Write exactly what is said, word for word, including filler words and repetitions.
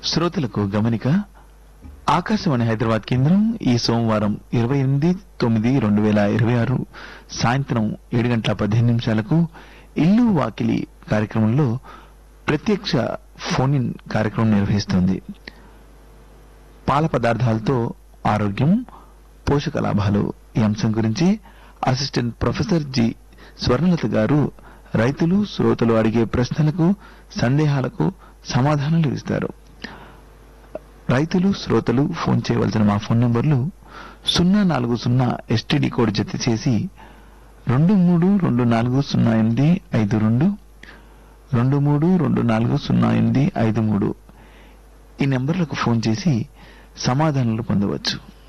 శ్రోతలకు గమనిక. ఆకాశవాణి హైదరాబాద్ కేంద్రం ఈ సోమవారం ఇరవై ఎనిమిది తొమ్మిది రెండు వేల ఇరవై ఆరు సాయంత్రం ఏడు గంటల పదిహేను నిమిషాలకు ఇల్లు వాకిలి కార్యక్రమంలో ప్రత్యక్ష ఫోన్ ఇన్ కార్యక్రమం నిర్వహిస్తోంది. పాల పదార్థాలతో ఆరోగ్యం, పోషక లాభాలు ఈ అంశం గురించి అసిస్టెంట్ ప్రొఫెసర్ జి స్వర్ణలత గారు రైతులు శ్రోతలు అడిగే ప్రశ్నలకు సందేహాలకు సమాధానాలు ఇస్తారు. రైతులు శ్రోతలు ఫోన్ చేయవలసిన మా ఫోన్ నంబర్లు సున్నా నాలుగు సున్నా ఎస్టీడీ కోడ్ జత చేసి రెండు మూడు రెండు నాలుగు సున్నా ఎనిమిది ఐదు రెండు రెండు మూడు రెండు నాలుగు సున్నా ఎనిమిది ఐదు మూడు ఈ నెంబర్లకు ఫోన్ చేసి సమాధానాలు పొందవచ్చు.